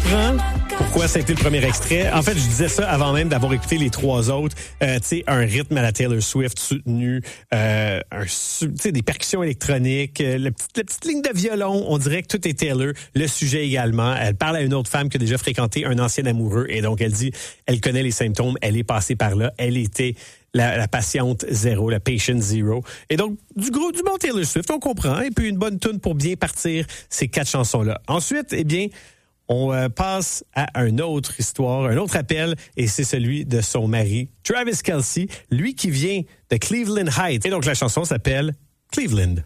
comprends pourquoi ça a été le premier extrait. En fait, je disais ça avant même d'avoir écouté les trois autres. Tu sais, un rythme à la Taylor Swift soutenu, des percussions électroniques, la petite ligne de violon. On dirait que tout est Taylor. Le sujet également. Elle parle à une autre femme qui a déjà fréquenté un ancien amoureux et donc elle dit, elle connaît les symptômes, elle est passée par là, elle était la patiente zéro, la patient zero. Et donc, du bon Taylor Swift, on comprend. Et puis, une bonne tune pour bien partir ces 4 chansons-là. Ensuite, eh bien, on passe à une autre histoire, un autre appel, et c'est celui de son mari, Travis Kelce, lui qui vient de Cleveland Heights. Et donc, la chanson s'appelle Cleveland.